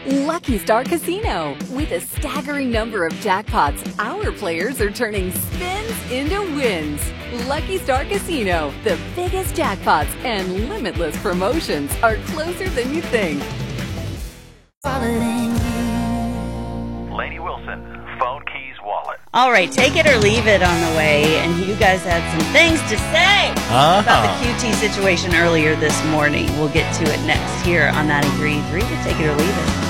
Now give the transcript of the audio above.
Lucky Star Casino. With a staggering number of jackpots, our players are turning spins into wins. Lucky Star Casino, the biggest jackpots and limitless promotions are closer than you think. Laney Wilson, phone, keys, wallet. All right, take it or leave it on the way. And you guys had some things to say about the QT situation earlier this morning. We'll get to it next here on 93.3 to Take It or Leave It.